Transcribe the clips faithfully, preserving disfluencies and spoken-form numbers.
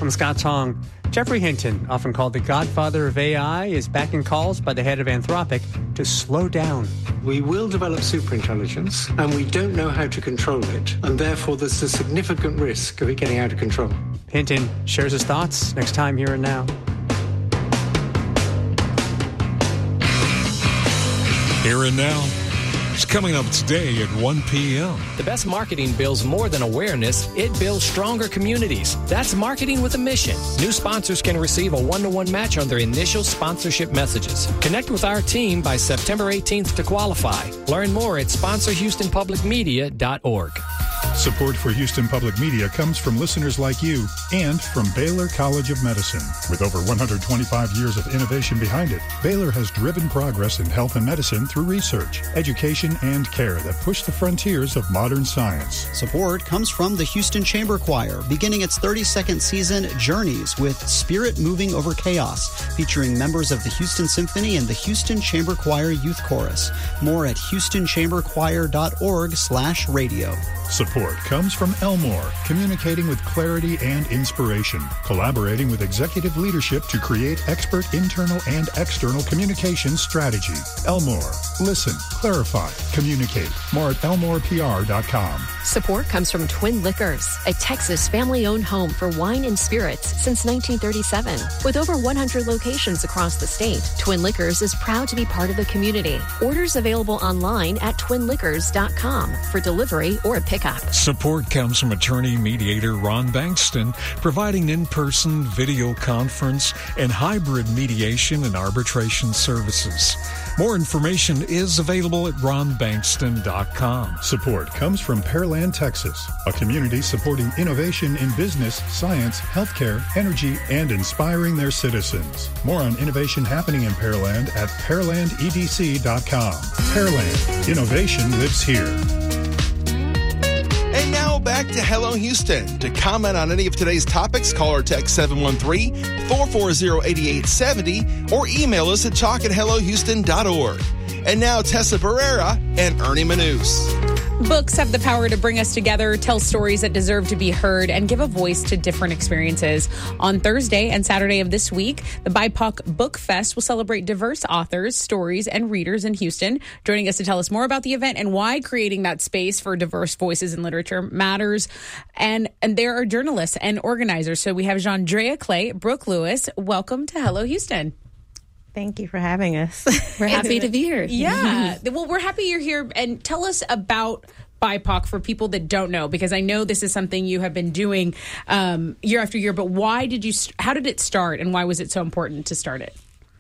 I'm Scott Tong. Jeffrey Hinton, often called the godfather of A I, is backing calls by the head of Anthropic to slow down. We will develop superintelligence, and we don't know how to control it, and therefore there's a significant risk of it getting out of control. Hinton shares his thoughts next time Here and Now. Here and Now. It's coming up today at one p.m. The best marketing builds more than awareness. It builds stronger communities. That's marketing with a mission. New sponsors can receive a one-to-one match on their initial sponsorship messages. Connect with our team by September eighteenth to qualify. Learn more at sponsor houston public media dot org. Support for Houston Public Media comes from listeners like you and from Baylor College of Medicine. With over one hundred twenty-five years of innovation behind it, Baylor has driven progress in health and medicine through research, education, and care that push the frontiers of modern science. Support comes from the Houston Chamber Choir, beginning its thirty-second season, Journeys, with Spirit Moving Over Chaos, featuring members of the Houston Symphony and the Houston Chamber Choir Youth Chorus. More at houston chamber choir dot org slash radio. Support comes from Elmore, communicating with clarity and inspiration, collaborating with executive leadership to create expert internal and external communication strategy. Elmore, listen, clarify, communicate. More at elmore p r dot com. Support comes from Twin Liquors, a Texas family-owned home for wine and spirits since nineteen thirty-seven. With over one hundred locations across the state, Twin Liquors is proud to be part of the community. Orders available online at twin liquors dot com for delivery or pickup. Support comes from attorney mediator Ron Bankston, providing in-person, video conference, and hybrid mediation and arbitration services. More information is available at ron bankston dot com. Support comes from Pearland, Texas, a community supporting innovation in business, science, healthcare, energy, and inspiring their citizens. More on innovation happening in Pearland at pearland e d c dot com. Pearland, innovation lives here. And now back to Hello Houston. To comment on any of today's topics, call or text seven one three, four four zero, eight eight seven zero or email us at talk at hello houston dot org. And now Tessa Barrera and Ernie Manous. Books have the power to bring us together, tell stories that deserve to be heard, and give a voice to different experiences. On Thursday and Saturday of this week, the B I P O C Book Fest will celebrate diverse authors, stories, and readers in Houston. Joining us to tell us more about the event and why creating that space for diverse voices in literature matters. And, and there are journalists and organizers. So we have Jandrea Clay, Brooke Lewis. Welcome to Hello Houston. Thank you for having us. We're happy to be here. Yeah. Well, we're happy you're here. And tell us about B I P O C for people that don't know, because I know this is something you have been doing um, year after year. But why did you, how did it start, and why was it so important to start it?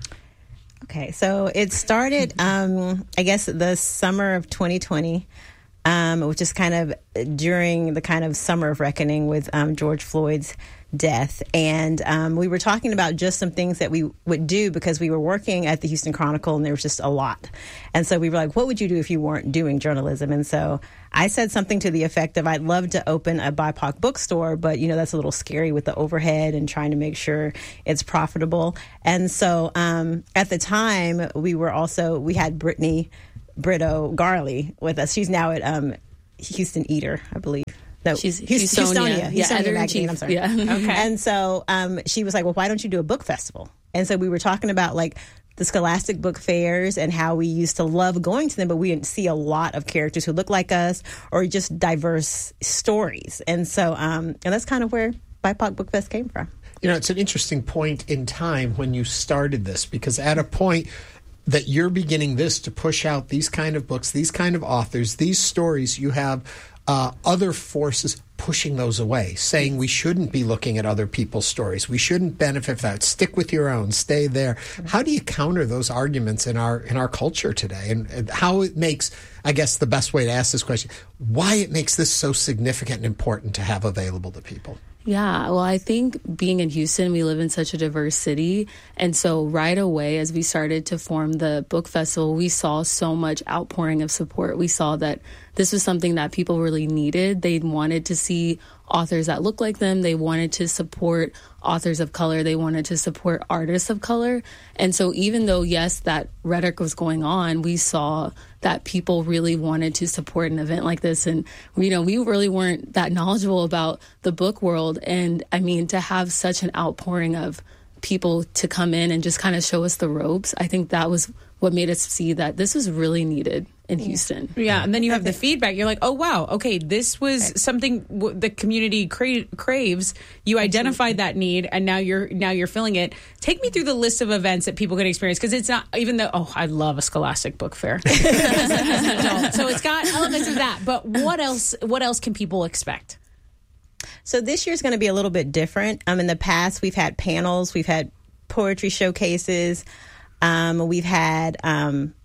Okay, so it started, um, I guess, the summer of twenty twenty, um, which is kind of during the kind of summer of reckoning with um, George Floyd's death. And um, we were talking about just some things that we would do because we were working at the Houston Chronicle and there was just a lot. And so we were like, what would you do if you weren't doing journalism? And so I said something to the effect of, I'd love to open a B I P O C bookstore, but, you know, that's a little scary with the overhead and trying to make sure it's profitable. And so um, at the time, we were also, we had Brittany Brito Garley with us. She's now at um, Houston Eater, I believe. No, she's Houstonia. Houstonia. Yeah, Houstonia magazine, chief. I'm sorry. Yeah. Okay. And so um, she was like, well, why don't you do a book festival? And so we were talking about like the Scholastic book fairs and how we used to love going to them, but we didn't see a lot of characters who look like us or just diverse stories. And so um, and that's kind of where B I P O C Book Fest came from. You know, it's an interesting point in time when you started this, because at a point that you're beginning this to push out these kind of books, these kind of authors, these stories, you have uh, other forces pushing those away, saying we shouldn't be looking at other people's stories. We shouldn't benefit from that. Stick with your own. Stay there. How do you counter those arguments in our in our culture today? And, and how it makes, I guess the best way to ask this question, why it makes this so significant and important to have available to people? Yeah, well, I think being in Houston, we live in such a diverse city. And so right away, as we started to form the book festival, we saw so much outpouring of support. We saw that this was something that people really needed. They wanted to see authors that look like them. They wanted to support authors of color. They wanted to support artists of color. And so even though, yes, that rhetoric was going on, we saw that people really wanted to support an event like this. And, you know, we really weren't that knowledgeable about the book world. And I mean, to have such an outpouring of people to come in and just kind of show us the ropes, I think that was what made us see that this was really needed in Houston. Yeah, and then you have the feedback. You're like, oh, wow, okay, this was something w- the community cra- craves. You identified that need, and now you're now you're filling it. Take me through the list of events that people can experience, because it's not, even though, oh, I love a Scholastic Book Fair. as, as an adult. So it's got elements of that. But what else? What else can people expect? So this year's going to be a little bit different. Um, in the past, we've had panels, we've had poetry showcases, um, we've had um,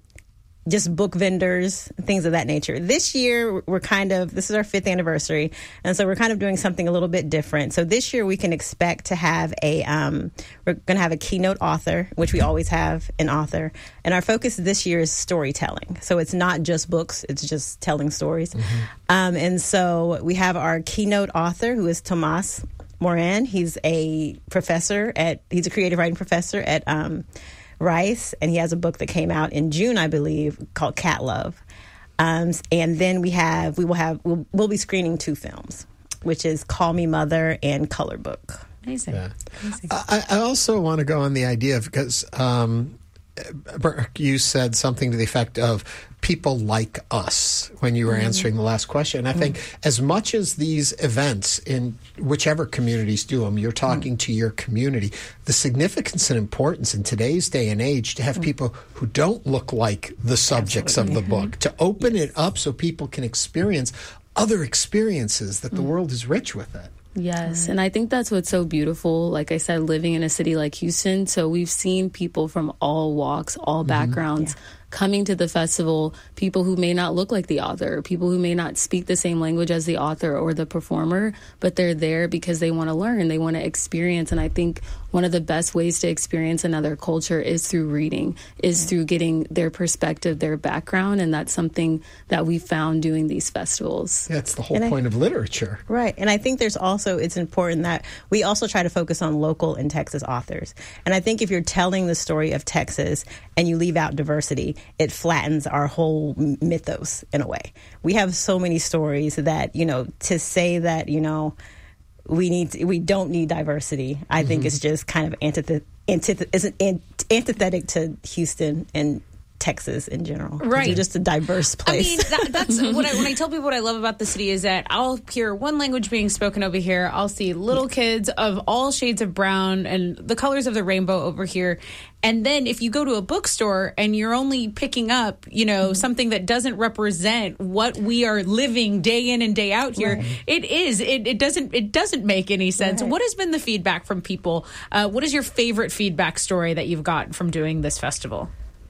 just book vendors, things of that nature. This year, we're kind of, this is our fifth anniversary, and so we're kind of doing something a little bit different. So this year, we can expect to have a, um, we're going to have a keynote author, which we always have an author, and our focus this year is storytelling. So it's not just books, it's just telling stories. Mm-hmm. Um, and so we have our keynote author, who is Tomas Moran. He's a professor at, he's a creative writing professor at um, Rice, and he has a book that came out in June, I believe, called Cat Love. Um, and then we have, we will have, we'll, we'll be screening two films, which is Call Me Mother and Color Book. Amazing. Yeah. Amazing. I, I also want to go on the idea of, because um, Burke, you said something to the effect of people like us when you were mm. answering the last question. I mm. think as much as these events in whichever communities do them, you're talking mm. to your community. The significance and importance in today's day and age to have mm. people who don't look like the subjects Absolutely. Of the book, to open yes. it up so people can experience other experiences, that the mm. world is rich with it. Yes, and I think that's what's so beautiful. Like I said, living in a city like Houston, so we've seen people from all walks, all backgrounds, mm-hmm. yeah. coming to the festival, people who may not look like the author, people who may not speak the same language as the author or the performer, but they're there because they want to learn, they want to experience. And I think one of the best ways to experience another culture is through reading, is yeah. through getting their perspective, their background, and that's something that we found doing these festivals. That's the whole and point I, of literature. Right, and I think there's also, it's important that we also try to focus on local and Texas authors. And I think if you're telling the story of Texas and you leave out diversity, it flattens our whole mythos in a way. We have so many stories that, you know, to say that, you know, we need to, we don't need diversity, I mm-hmm. think is just kind of antith- antith- is an antithetic to Houston and Texas in general. Right. It's just a diverse place. I mean, that, that's what I, when I tell people what I love about the city is that I'll hear one language being spoken over here. I'll see little kids of all shades of brown and the colors of the rainbow over here. And then if you go to a bookstore and you're only picking up, you know, mm-hmm. something that doesn't represent what we are living day in and day out here, right. it is. It, it doesn't. It doesn't make any sense. Right. What has been the feedback from people? Uh, what is your favorite feedback story that you've got from doing this festival?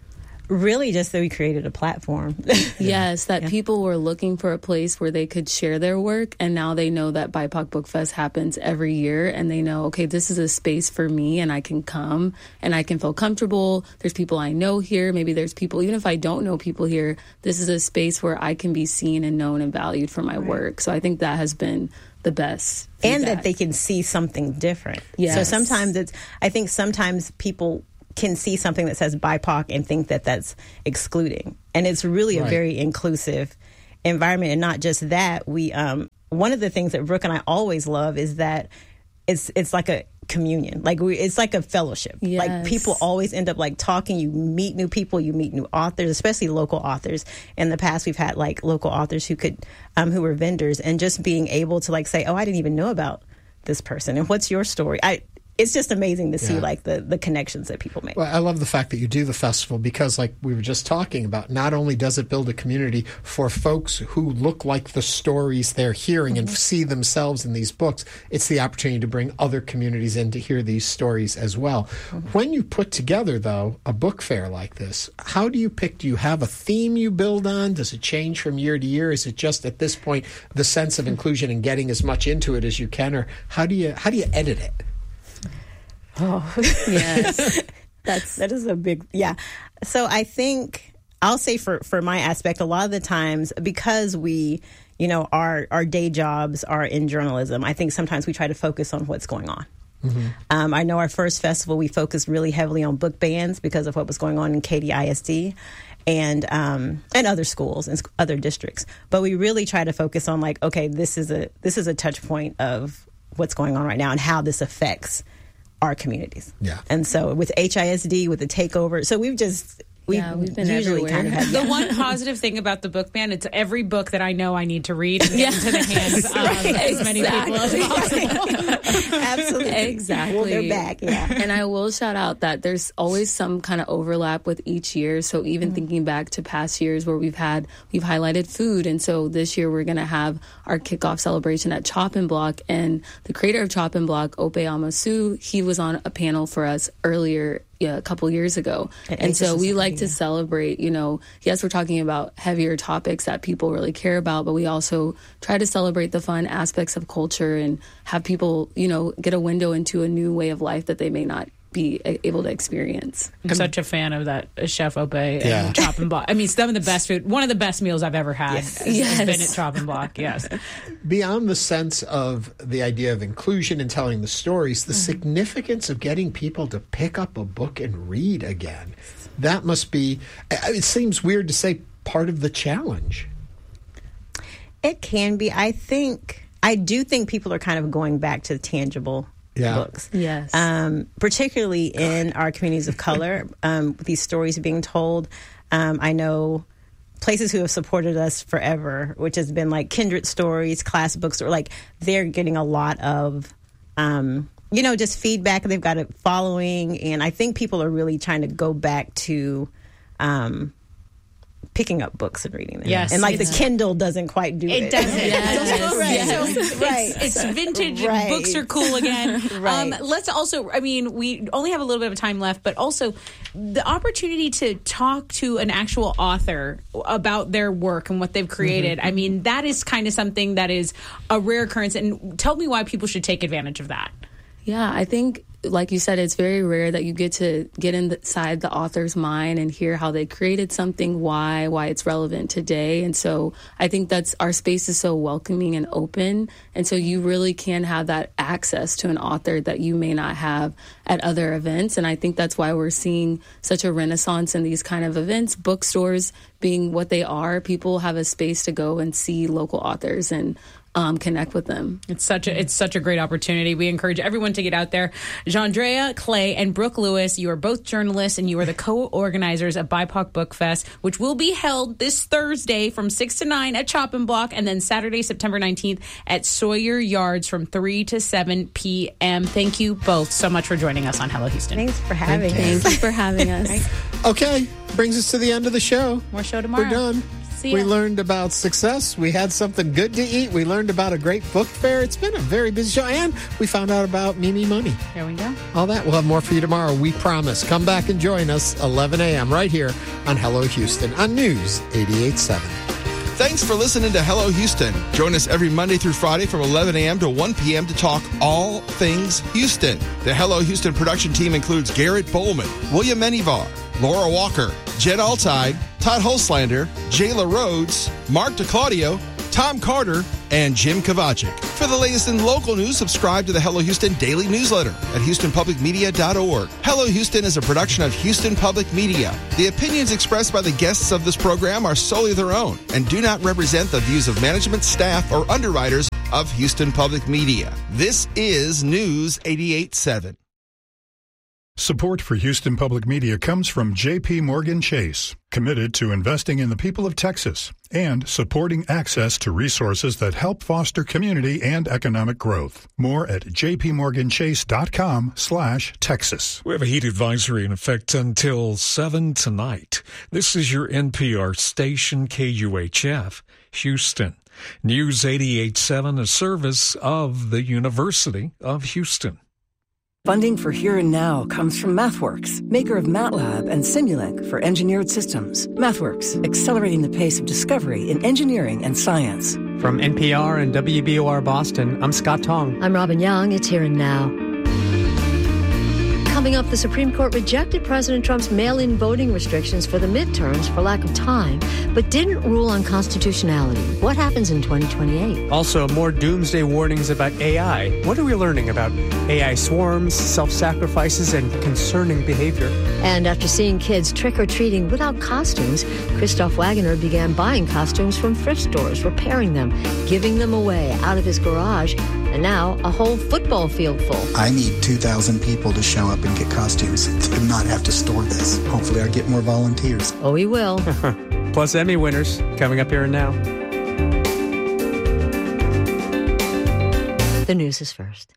Really just that we created a platform. Yes, that yeah. people were looking for a place where they could share their work, and now they know that B I P O C Book Fest happens every year, and they know, okay, this is a space for me, and I can come, and I can feel comfortable. There's people I know here. Maybe there's people, even if I don't know people here, this is a space where I can be seen and known and valued for my right. work. So I think that has been the best feedback. And that they can see something different. Yes. So sometimes it's, I think sometimes people can see something that says B I P O C and think that that's excluding. And it's really a right. very inclusive environment. And not just that, we um, one of the things that Brooke and I always love is that it's it's like a communion. Like we, it's like a fellowship. Yes. Like people always end up like talking. You meet new people, you meet new authors, especially local authors. In the past, we've had like local authors who could um, who were vendors, and just being able to like say, oh, I didn't even know about this person. And what's your story? I It's just amazing to see yeah. like the, the connections that people make. Well, I love the fact that you do the festival because, like we were just talking about, not only does it build a community for folks who look like the stories they're hearing mm-hmm. and see themselves in these books, it's the opportunity to bring other communities in to hear these stories as well. Mm-hmm. When you put together, though, a book fair like this, how do you pick? Do you have a theme you build on? Does it change from year to year? Is it just at this point the sense of inclusion and getting as much into it as you can, or how do you how do you edit it? Oh, yes. That's, that is a big, yeah. So I think, I'll say for, for my aspect, a lot of the times, because we, you know, our, our day jobs are in journalism, I think sometimes we try to focus on what's going on. Mm-hmm. Um, I know our first festival, we focused really heavily on book bans because of what was going on in Katy I S D and um, and other schools and other districts. But we really try to focus on like, okay, this is a this is a touch point of what's going on right now and how this affects our communities. Yeah. And so with H I S D, with the takeover, so we've just... We yeah, we've been usually everywhere. kind of have, the one positive thing about the book ban, it's every book that I know I need to read and get Yeah. into the hands of Right, as many people as possible. Absolutely. Exactly. Well, they're back, yeah. And I will shout out that there's always some kind of overlap with each year. So even mm-hmm. thinking back to past years where we've had, we've highlighted food. And so this year we're going to have our kickoff celebration at Chop and Block. And the creator of Chop and Block, Ope Amasu, he was on a panel for us earlier Yeah, a couple years ago. At and so we Society, like to yeah. celebrate, you know, yes, we're talking about heavier topics that people really care about, but we also try to celebrate the fun aspects of culture and have people, you know, get a window into a new way of life that they may not be able to experience. I'm such a fan of that uh, Chef Ope and Yeah. Chop and Block. I mean, some of the best food, one of the best meals I've ever had Yes. has, Yes. has been at Chop and Block, yes. Beyond the sense of the idea of inclusion and telling the stories, the mm-hmm. significance of getting people to pick up a book and read again, that must be, it seems weird to say, part of the challenge. It can be. I think, I do think people are kind of going back to tangible Yeah. books. Yes. Um, particularly in our communities of color, um, with these stories being told. Um, I know places who have supported us forever, which has been like Kindred Stories, Class Books, or like they're getting a lot of, um, you know, just feedback. They've got a following. And I think people are really trying to go back to um, picking up books and reading them. Yes. And like the It's- Kindle doesn't quite do it. It doesn't. Yes. Right. Yes. So- right. It's, it's vintage. Right. Books are cool again. Right. Um, let's also, I mean, we only have a little bit of time left, but also the opportunity to talk to an actual author about their work and what they've created. Mm-hmm. I mean, that is kind of something that is a rare occurrence. And tell me why people should take advantage of that. Yeah, I think, like you said, it's very rare that you get to get inside the author's mind and hear how they created something, why, why it's relevant today. And so I think that's, our space is so welcoming and open. And so you really can have that access to an author that you may not have at other events. And I think that's why we're seeing such a renaissance in these kind of events, bookstores being what they are. People have a space to go and see local authors and Um, connect with them. It's such a it's such a great opportunity. We encourage everyone to get out there. Jandrea Clay and Brooke Lewis, you are both journalists and you are the co-organizers of B I P O C Book Fest, which will be held this Thursday from six to nine at Chop and Block, and then Saturday, September nineteenth at Sawyer Yards from three to seven p.m. Thank you both so much for joining us on Hello Houston. Thanks for having Thank us. you for having us. Okay, brings us to the end of the show. More show tomorrow. We're done. See We ya. learned about success. We had something good to eat. We learned about a great book fair. It's been a very busy show. And we found out about Mimi Money. There we go. All that. We'll have more for you tomorrow. We promise. Come back and join us eleven a.m. right here on Hello Houston on News eighty-eight point seven. Thanks for listening to Hello Houston. Join us every Monday through Friday from eleven a.m. to one p.m. to talk all things Houston. The Hello Houston production team includes Garrett Bowman, William Menivar, Laura Walker, Jen Altide, Todd Holslander, Jayla Rhodes, Mark DeClaudio, Tom Carter, and Jim Kovacic. For the latest in local news, subscribe to the Hello Houston daily newsletter at houston public media dot org. Hello Houston is a production of Houston Public Media. The opinions expressed by the guests of this program are solely their own and do not represent the views of management, staff, or underwriters of Houston Public Media. This is News eighty-eight point seven. Support for Houston Public Media comes from J P Morgan Chase, committed to investing in the people of Texas and supporting access to resources that help foster community and economic growth. More at jpmorganchase.com slash Texas. We have a heat advisory in effect until seven tonight. This is your N P R station, K U H F, Houston. News eighty-eight point seven, a service of the University of Houston. Funding for Here and Now comes from MathWorks, maker of MATLAB and Simulink for engineered systems. MathWorks, accelerating the pace of discovery in engineering and science. From N P R and W B O R Boston, I'm Scott Tong. I'm Robin Young. It's Here and Now. Coming up, the Supreme Court rejected President Trump's mail-in voting restrictions for the midterms for lack of time, but didn't rule on constitutionality. What happens in twenty twenty-eight? Also, more doomsday warnings about A I. What are we learning about A I swarms, self-sacrifices, and concerning behavior? And after seeing kids trick-or-treating without costumes, Christoph Wagoner began buying costumes from thrift stores, repairing them, giving them away out of his garage, and now a whole football field full. I need two thousand people to show up and get costumes to not have to store this. Hopefully I get more volunteers. Oh, he will. Plus Emmy winners coming up here and now. The news is first.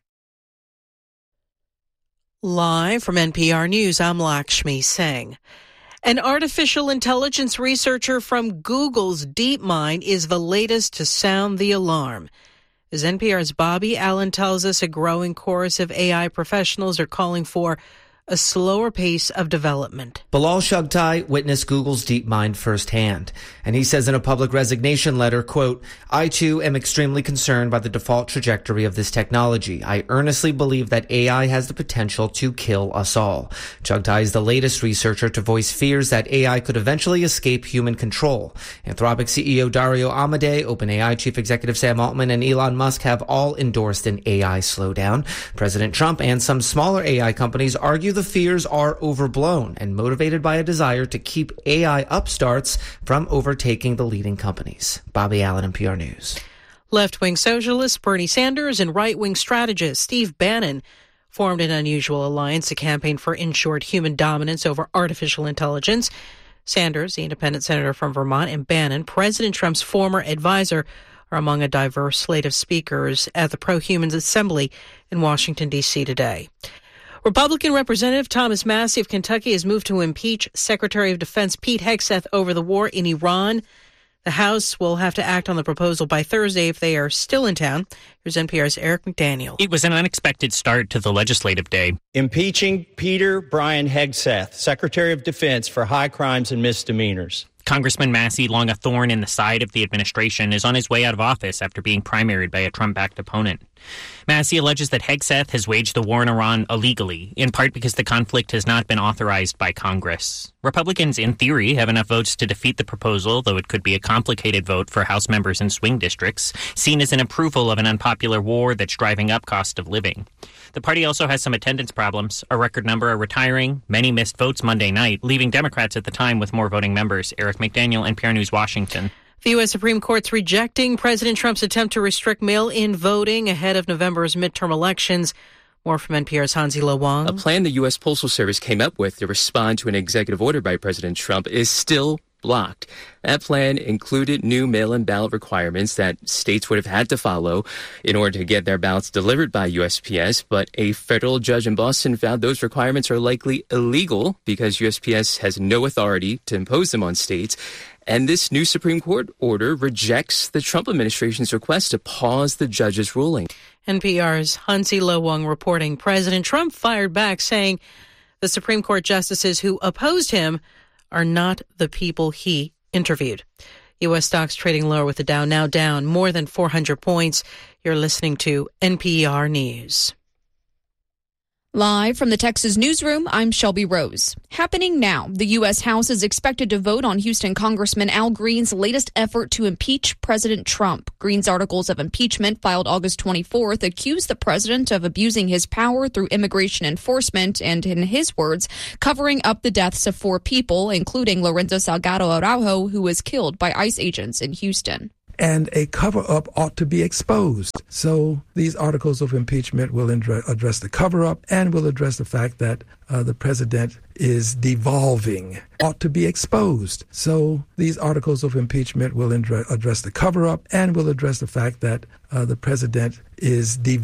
Live from N P R News, I'm Lakshmi Singh. An artificial intelligence researcher from Google's DeepMind is the latest to sound the alarm. As N P R's Bobby Allen tells us, a growing chorus of A I professionals are calling for a slower pace of development. Bilal Shugtai witnessed Google's DeepMind firsthand, and he says in a public resignation letter, quote, I too am extremely concerned by the default trajectory of this technology. I earnestly believe that A I has the potential to kill us all. Shugtai is the latest researcher to voice fears that A I could eventually escape human control. Anthropic C E O Dario Amodei, OpenAI Chief Executive Sam Altman, and Elon Musk have all endorsed an A I slowdown. President Trump and some smaller A I companies argue the fears are overblown and motivated by a desire to keep A I upstarts from overtaking the leading companies. Bobby Allen, N P R News. Left-wing socialist Bernie Sanders and right-wing strategist Steve Bannon formed an unusual alliance to campaign for ensured human dominance over artificial intelligence. Sanders, the independent senator from Vermont, and Bannon, President Trump's former advisor, are among a diverse slate of speakers at the Pro-Humans Assembly in Washington, D C today. Republican Representative Thomas Massie of Kentucky has moved to impeach Secretary of Defense Pete Hegseth over the war in Iran. The House will have to act on the proposal by Thursday if they are still in town. Here's N P R's Eric McDaniel. It was an unexpected start to the legislative day. Impeaching Peter Brian Hegseth, Secretary of Defense, for high crimes and misdemeanors. Congressman Massie, long a thorn in the side of the administration, is on his way out of office after being primaried by a Trump-backed opponent. Massie alleges that Hegseth has waged the war in Iran illegally, in part because the conflict has not been authorized by Congress. Republicans, in theory, have enough votes to defeat the proposal, though it could be a complicated vote for House members in swing districts, seen as an approval of an unpopular war that's driving up cost of living. The party also has some attendance problems. A record number are retiring. Many missed votes Monday night, leaving Democrats at the time with more voting members. Eric McDaniel, N P R News, Washington. The U S. Supreme Court's rejecting President Trump's attempt to restrict mail-in voting ahead of November's midterm elections. More from N P R's Hansi Lo Wang. A plan the U S. Postal Service came up with to respond to an executive order by President Trump is still blocked. That plan included new mail-in ballot requirements that states would have had to follow in order to get their ballots delivered by U S P S, but a federal judge in Boston found those requirements are likely illegal because U S P S has no authority to impose them on states. And this new Supreme Court order rejects the Trump administration's request to pause the judge's ruling. N P R's Hansi Lo Wang reporting. President Trump fired back, saying the Supreme Court justices who opposed him are not the people he interviewed. U S stocks trading lower with the Dow now down more than four hundred points. You're listening to N P R News. Live from the Texas newsroom, I'm Shelby Rose. Happening now, the U S. House is expected to vote on Houston Congressman Al Green's latest effort to impeach President Trump. Green's articles of impeachment, filed August twenty-fourth, accuse the president of abusing his power through immigration enforcement and, in his words, covering up the deaths of four people, including Lorenzo Salgado Araujo, who was killed by ICE agents in Houston. And a cover-up ought to be exposed. So these articles of impeachment will address the cover-up and will address the fact that uh, the president is devolving. Ought to be exposed. So these articles of impeachment will address the cover-up and will address the fact that uh, the president is devolving.